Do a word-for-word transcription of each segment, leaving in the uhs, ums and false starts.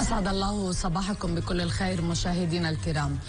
أسعد الله صباحكم بكل الخير مشاهدينا الكرام.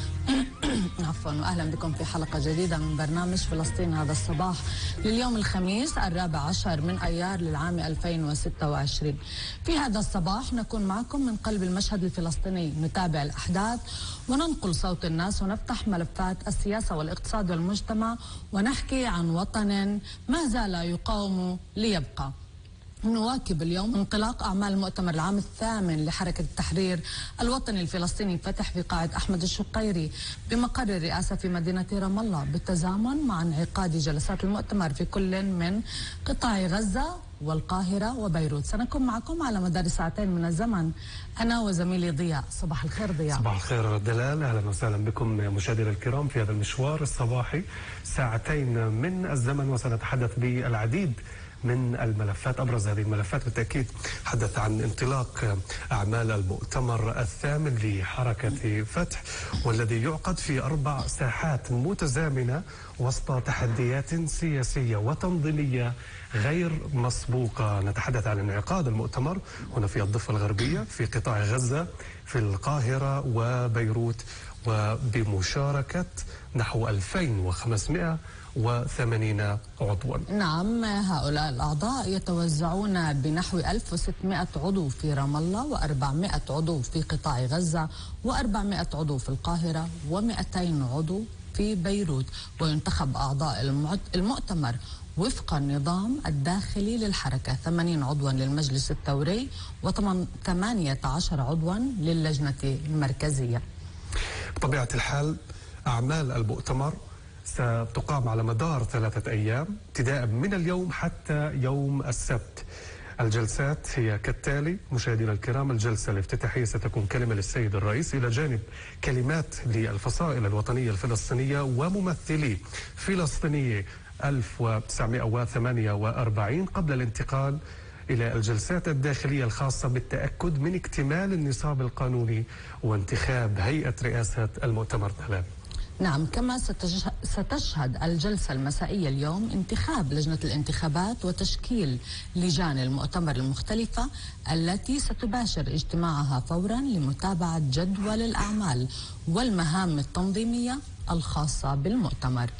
عفوا وأهلا بكم في حلقة جديدة من برنامج فلسطين هذا الصباح لليوم الخميس الرابع عشر من أيار للعام ألفين وستة وعشرين. في هذا الصباح نكون معكم من قلب المشهد الفلسطيني، نتابع الأحداث وننقل صوت الناس ونفتح ملفات السياسة والاقتصاد والمجتمع ونحكي عن وطن ما زال يقاوم ليبقى. نواكب اليوم انطلاق أعمال المؤتمر العام الثامن لحركة التحرير الوطني الفلسطيني فتح في قاعة أحمد الشقيري بمقر الرئاسة في مدينة رام الله، بالتزامن مع انعقاد جلسات المؤتمر في كل من قطاع غزة والقاهرة وبيروت. سنكون معكم على مدار ساعتين من الزمن أنا وزميلي ضياء. صباح الخير ضياء. صباح الخير دلال، أهلا وسهلا بكم مشاهدينا الكرام في هذا المشوار الصباحي، ساعتين من الزمن وسنتحدث بالعديد من الملفات. أبرز هذه الملفات بالتأكيد حدث عن انطلاق أعمال المؤتمر الثامن لحركة فتح، والذي يعقد في أربع ساحات متزامنة وسط تحديات سياسية وتنظيمية غير مسبوقة. نتحدث عن انعقاد المؤتمر هنا في الضفة الغربية، في قطاع غزة، في القاهرة وبيروت، وبمشاركة نحو ألفين وخمسمائة وثمانين عضوا. نعم، هؤلاء الأعضاء يتوزعون بنحو ألف وستمائة عضو في رام الله وأربعمائة عضو في قطاع غزة وأربعمائة عضو في القاهرة ومئتين عضو في بيروت. وينتخب أعضاء المؤتمر وفق النظام الداخلي للحركة، ثمانين عضوا للمجلس الثوري وثمانية عشر عضوا للجنة المركزية. بطبيعة الحال أعمال المؤتمر ستقام على مدار ثلاثة أيام ابتداء من اليوم حتى يوم السبت. الجلسات هي كالتالي مشاهدينا الكرام: الجلسة الافتتاحية ستكون كلمة للسيد الرئيس إلى جانب كلمات للفصائل الوطنية الفلسطينية وممثلي فلسطينية ألف وتسعمائة وثمانية وأربعين، قبل الانتقال إلى الجلسات الداخلية الخاصة بالتأكد من اكتمال النصاب القانوني وانتخاب هيئة رئاسة المؤتمر. دلال. نعم، كما ستشهد الجلسة المسائية اليوم انتخاب لجنة الانتخابات وتشكيل لجان المؤتمر المختلفة التي ستباشر اجتماعها فورا لمتابعة جدول الأعمال والمهام التنظيمية الخاصة بالمؤتمر.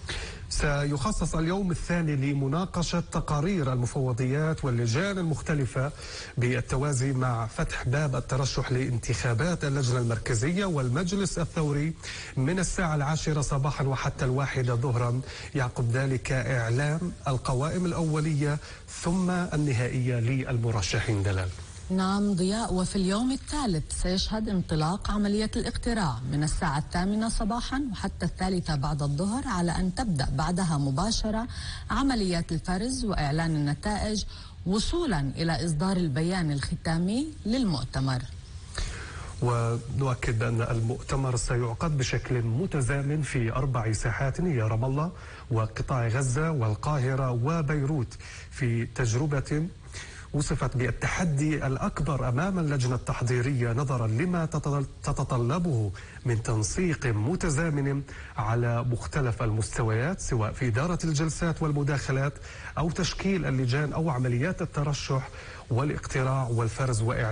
سيخصص اليوم الثاني لمناقشة تقارير المفوضيات واللجان المختلفة بالتوازي مع فتح باب الترشح لانتخابات اللجنة المركزية والمجلس الثوري من الساعة العاشرة صباحا وحتى الواحدة ظهرا، يعقب ذلك إعلام القوائم الأولية ثم النهائية للمرشحين. دلال. نعم ضياء، وفي اليوم الثالث سيشهد انطلاق عملية الاقتراع من الساعة الثامنة صباحا وحتى الثالثة بعد الظهر، على أن تبدأ بعدها مباشرة عمليات الفرز وإعلان النتائج وصولا إلى إصدار البيان الختامي للمؤتمر. ونؤكد بأن المؤتمر سيعقد بشكل متزامن في أربع ساحات هي رام الله وقطاع غزة والقاهرة وبيروت، في تجربة وصفت بالتحدي الأكبر أمام اللجنة التحضيرية نظرا لما تتطلبه من تنسيق متزامن على مختلف المستويات، سواء في إدارة الجلسات والمداخلات أو تشكيل اللجان أو عمليات الترشح والاقتراع والفرز وإعلان